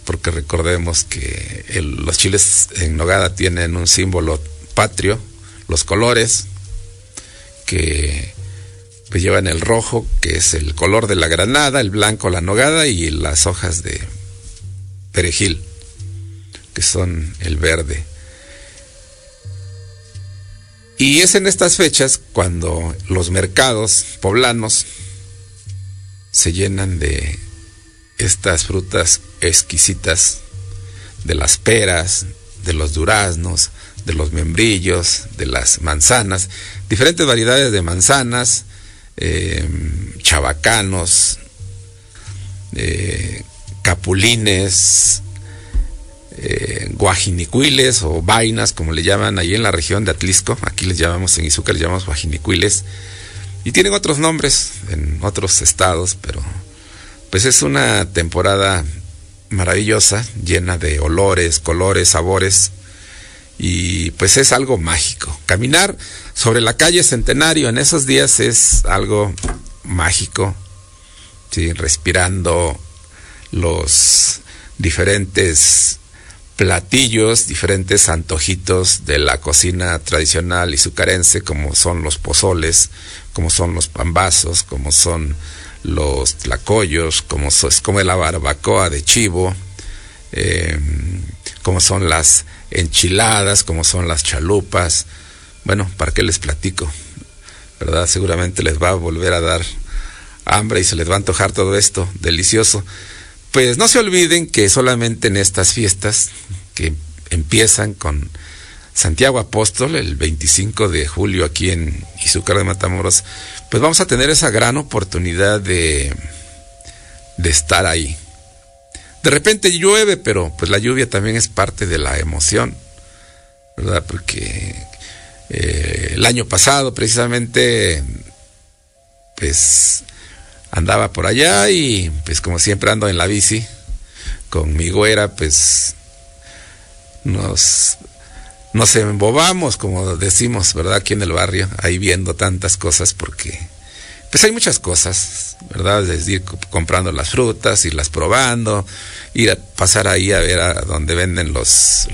porque recordemos que los chiles en nogada tienen un símbolo patrio, los colores, que pues llevan el rojo, que es el color de la granada, el blanco la nogada, y las hojas de perejil, que son el verde. Y es en estas fechas cuando los mercados poblanos se llenan de estas frutas exquisitas, de las peras, de los duraznos, de los membrillos, de las manzanas, diferentes variedades de manzanas, chabacanos, capulines, guajinicuiles o vainas, como le llaman ahí en la región de Atlisco. Aquí les llamamos, en Izúcar les llamamos guajinicuiles, y tienen otros nombres en otros estados, pero pues es una temporada maravillosa, llena de olores, colores, sabores, y pues es algo mágico. Caminar sobre la calle Centenario en esos días es algo mágico, ¿sí? Respirando los diferentes platillos, diferentes antojitos de la cocina tradicional izucarense, como son los pozoles, como son los pambazos, como son los tlacoyos, como la barbacoa de chivo, como son las enchiladas, como son las chalupas. Bueno, ¿para qué les platico? ¿Verdad? Seguramente les va a volver a dar hambre y se les va a antojar todo esto delicioso. Pues no se olviden que solamente en estas fiestas, que empiezan con Santiago Apóstol el 25 de julio aquí en Izúcar de Matamoros, pues vamos a tener esa gran oportunidad de estar ahí. De repente llueve, pero pues la lluvia también es parte de la emoción, ¿verdad? Porque el año pasado precisamente pues andaba por allá y pues como siempre ando en la bici con mi güera, pues nos embobamos, como decimos, ¿verdad? Aquí en el barrio, ahí viendo tantas cosas, porque pues hay muchas cosas, ¿verdad? Es decir, comprando las frutas, irlas probando, ir a pasar ahí a ver a donde venden los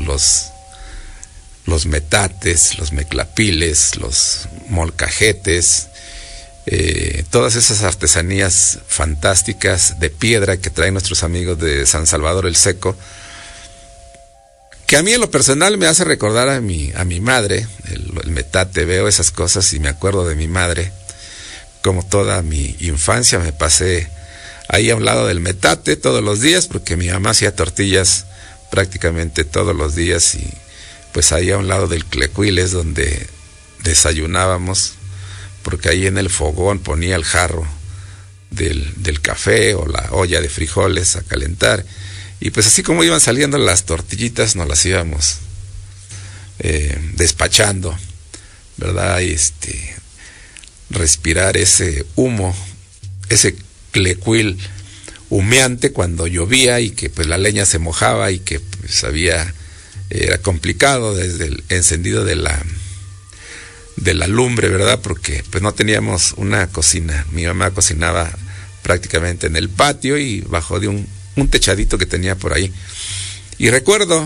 metates, los meclapiles, los molcajetes, todas esas artesanías fantásticas de piedra que traen nuestros amigos de San Salvador el Seco, que a mí en lo personal me hace recordar a mi madre. El metate, veo esas cosas y me acuerdo de mi madre, como toda mi infancia me pasé ahí a un lado del metate todos los días, porque mi mamá hacía tortillas prácticamente todos los días, y pues ahí a un lado del Clecuiles donde desayunábamos, porque ahí en el fogón ponía el jarro del café o la olla de frijoles a calentar, y pues así como iban saliendo las tortillitas nos las íbamos despachando, ¿verdad? Y respirar ese humo, ese clecuil humeante cuando llovía y que pues la leña se mojaba y que pues era complicado desde el encendido de la lumbre, ¿verdad? Porque pues no teníamos una cocina. Mi mamá cocinaba prácticamente en el patio y bajo de un techadito que tenía por ahí. Y recuerdo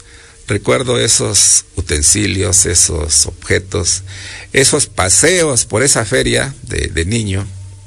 esos utensilios, esos objetos, esos paseos por esa feria de niño,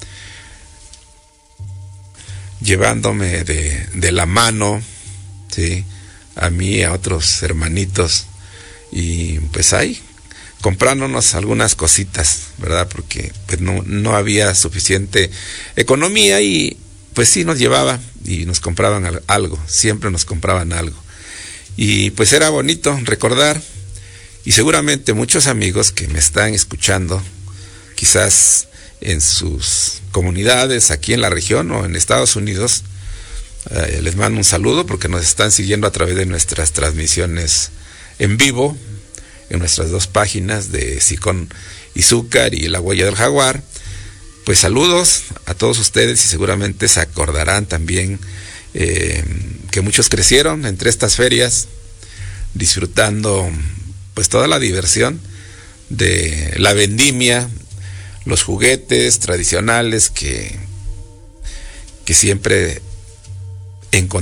llevándome de la mano, ¿sí? A mí, a otros hermanitos, y pues ahí comprándonos algunas cositas, ¿verdad? Porque pues no había suficiente economía, y pues sí nos llevaba y nos compraban algo, siempre nos compraban algo. Y pues era bonito recordar, y seguramente muchos amigos que me están escuchando, quizás en sus comunidades aquí en la región o en Estados Unidos, les mando un saludo porque nos están siguiendo a través de nuestras transmisiones en vivo, en nuestras dos páginas de Sicón Izúcar y La Huella del Jaguar. Pues saludos a todos ustedes, y seguramente se acordarán también que muchos crecieron entre estas ferias, disfrutando pues toda la diversión de la vendimia, los juguetes tradicionales que siempre encontramos